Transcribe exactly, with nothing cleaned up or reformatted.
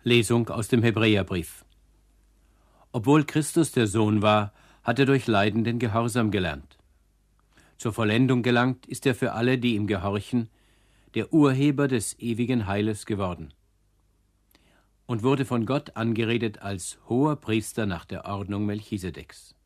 Lesung aus dem Hebräerbrief. Obwohl Christus der Sohn war, hat er durch Leiden den Gehorsam gelernt. Zur Vollendung gelangt ist er für alle, die ihm gehorchen, der Urheber des ewigen Heiles geworden und wurde von Gott angeredet als hoher Priester nach der Ordnung Melchisedeks.